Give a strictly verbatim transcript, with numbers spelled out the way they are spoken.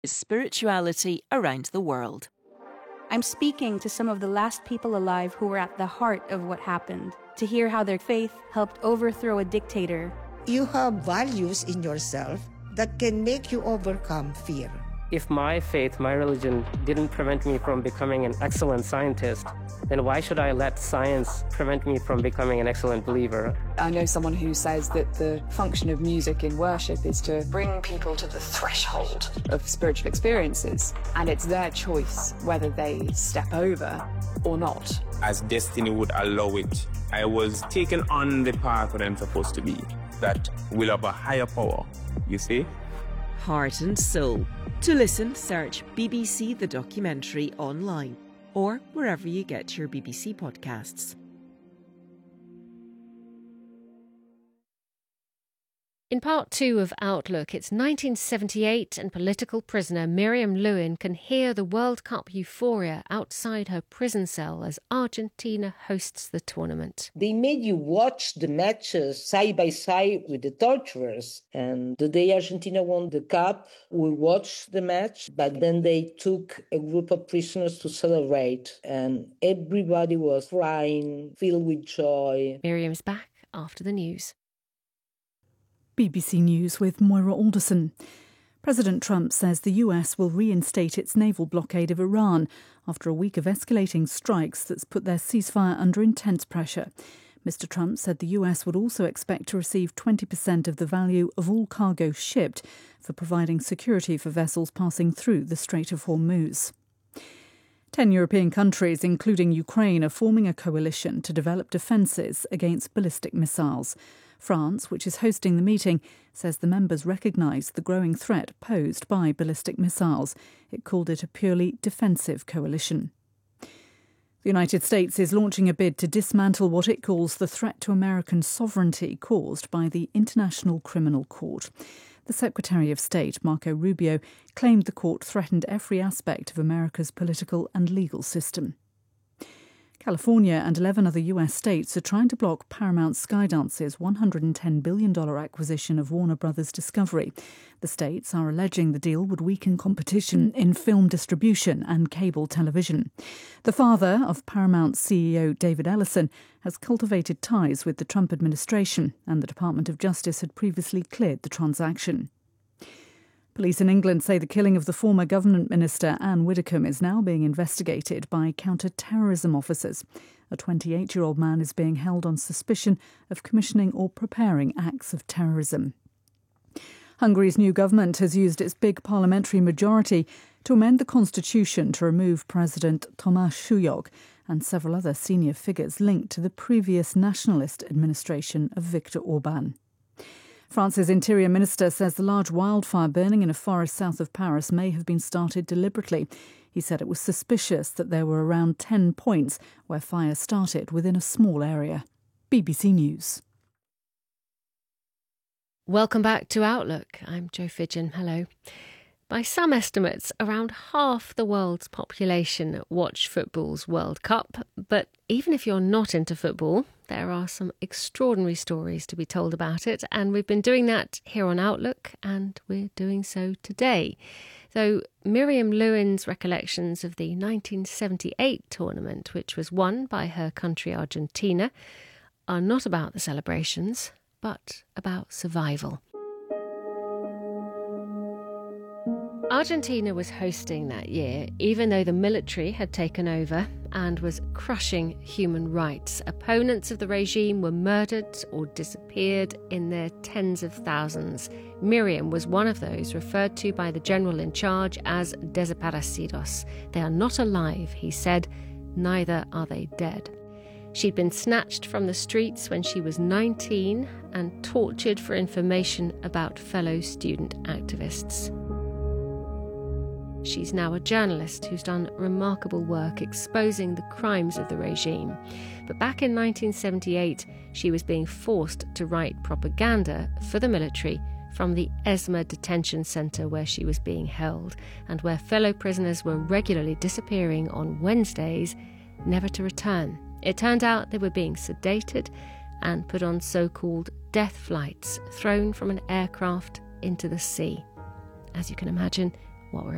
spirituality around the world. I'm speaking to some of the last people alive who were at the heart of what happened, to hear how their faith helped overthrow a dictator. You have values in yourself that can make you overcome fear. If my faith, my religion, didn't prevent me from becoming an excellent scientist, then why should I let science prevent me from becoming an excellent believer? I know someone who says that the function of music in worship is to bring people to the threshold of spiritual experiences, and it's their choice whether they step over or not. As destiny would allow it, I was taken on the path that I'm supposed to be, that will have a higher power, you see? Heart and Soul. To listen, search B B C The Documentary online or wherever you get your B B C podcasts. In part two of Outlook, it's nineteen seventy-eight and political prisoner Miriam Lewin can hear the World Cup euphoria outside her prison cell as Argentina hosts the tournament. They made you watch the matches side by side with the torturers. And the day Argentina won the cup, we watched the match, but then they took a group of prisoners to celebrate. And everybody was crying, filled with joy. Miriam's back after the news. B B C News with Moira Alderson. President Trump says the U S will reinstate its naval blockade of Iran after a week of escalating strikes that's put their ceasefire under intense pressure. Mister Trump said the U S would also expect to receive twenty percent of the value of all cargo shipped for providing security for vessels passing through the Strait of Hormuz. Ten European countries, including Ukraine, are forming a coalition to develop defences against ballistic missiles. France, which is hosting the meeting, says the members recognise the growing threat posed by ballistic missiles. It called it a purely defensive coalition. The United States is launching a bid to dismantle what it calls the threat to American sovereignty caused by the International Criminal Court. The Secretary of State, Marco Rubio, claimed the court threatened every aspect of America's political and legal system. California and eleven other U S states are trying to block Paramount Skydance's one hundred ten billion dollars acquisition of Warner Brothers Discovery. The states are alleging the deal would weaken competition in film distribution and cable television. The father of Paramount C E O David Ellison has cultivated ties with the Trump administration, and the Department of Justice had previously cleared the transaction. Police in England say the killing of the former government minister Anne Widdecombe is now being investigated by counter-terrorism officers. A twenty-eight-year-old man is being held on suspicion of commissioning or preparing acts of terrorism. Hungary's new government has used its big parliamentary majority to amend the constitution to remove President Tomáš Sujok and several other senior figures linked to the previous nationalist administration of Viktor Orban. France's Interior Minister says the large wildfire burning in a forest south of Paris may have been started deliberately. He said it was suspicious that there were around ten points where fire started within a small area. B B C News. Welcome back to Outlook. I'm Jo Fidgen. Hello. By some estimates, around half the world's population watch football's World Cup. But even if you're not into football, there are some extraordinary stories to be told about it. And we've been doing that here on Outlook, and we're doing so today. Though Miriam Lewin's recollections of the nineteen seventy-eight tournament, which was won by her country Argentina, are not about the celebrations, but about survival. Argentina was hosting that year, even though the military had taken over and was crushing human rights. Opponents of the regime were murdered or disappeared in their tens of thousands. Miriam was one of those, referred to by the general in charge as desaparecidos. They are not alive, he said, neither are they dead. She'd been snatched from the streets when she was nineteen and tortured for information about fellow student activists. She's now a journalist who's done remarkable work exposing the crimes of the regime. But back in nineteen seventy-eight, she was being forced to write propaganda for the military from the ESMA detention centre where she was being held, and where fellow prisoners were regularly disappearing on Wednesdays, never to return. It turned out they were being sedated and put on so-called death flights, thrown from an aircraft into the sea. As you can imagine, what were